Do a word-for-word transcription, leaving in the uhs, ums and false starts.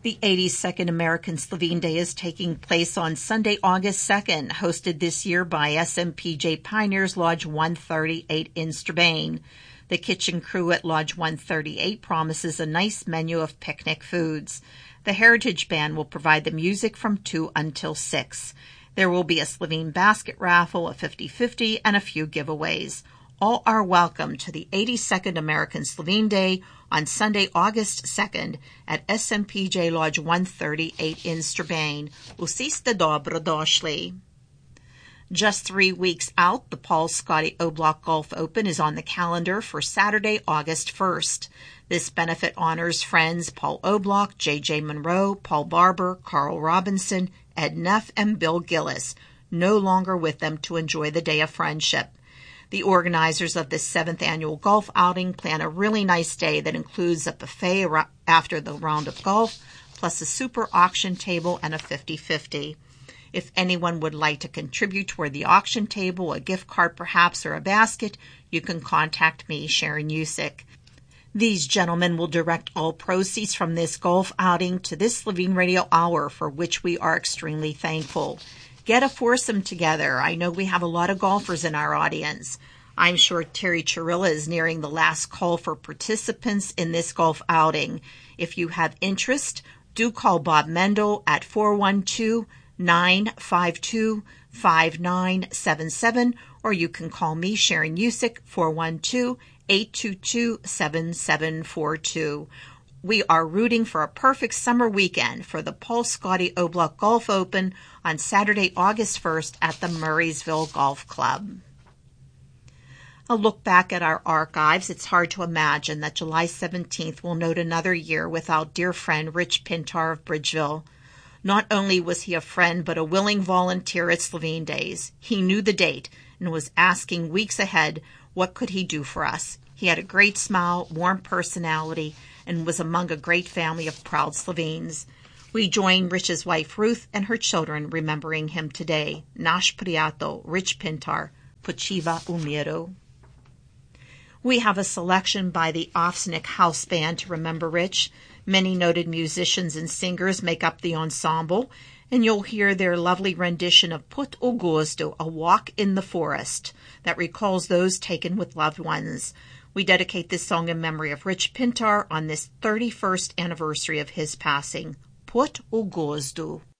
The eighty-second American Slovene Day is taking place on Sunday, August second, hosted this year by S M P J Pioneers Lodge one thirty-eight in Strabane. The kitchen crew at Lodge one thirty-eight promises a nice menu of picnic foods. The Heritage Band will provide the music from two until six. There will be a Slovene basket raffle, a fifty-fifty, and a few giveaways. All are welcome to the eighty-second American Slovene Day on Sunday, August second at S M P J Lodge one thirty-eight in Strabane. Vsi ste dobrodošli. Just three weeks out, the Paul Scotty Oblak Golf Open is on the calendar for Saturday, August first. This benefit honors friends Paul Oblak, J J Monroe, Paul Barber, Carl Robinson, Ed Neff, and Bill Gillis, no longer with them to enjoy the Day of Friendship. The organizers of this seventh annual golf outing plan a really nice day that includes a buffet after the round of golf, plus a super auction table and a fifty-fifty. If anyone would like to contribute toward the auction table, a gift card perhaps, or a basket, you can contact me, Sharon Usick. These gentlemen will direct all proceeds from this golf outing to this Slovene Radio Hour, for which we are extremely thankful. Get a foursome together. I know we have a lot of golfers in our audience. I'm sure Terry Chirilla is nearing the last call for participants in this golf outing. If you have interest, do call Bob Mendel at four one two, nine five two, five nine seven seven, or you can call me, Sharon Usick, four one two, eight two two, seven seven four two. We are rooting for a perfect summer weekend for the Paul Scotty Oblak Golf Open on Saturday, August first at the Murraysville Golf Club. A look back at our archives, it's hard to imagine that July seventeenth will note another year without dear friend Rich Pintar of Bridgeville. Not only was he a friend, but a willing volunteer at Slovene Days. He knew the date and was asking weeks ahead what could he do for us. He had a great smile, warm personality, and was among a great family of proud Slovenes. We join Rich's wife Ruth and her children remembering him today. Naš prijatel, Rich Pintar, počiva u miru. We have a selection by the Ofsnik House Band to remember Rich. Many noted musicians and singers make up the ensemble, and you'll hear their lovely rendition of Put u gozdu, a walk in the forest, that recalls those taken with loved ones. We dedicate this song in memory of Rich Pintar on this thirty-first anniversary of his passing. Put u gozdu.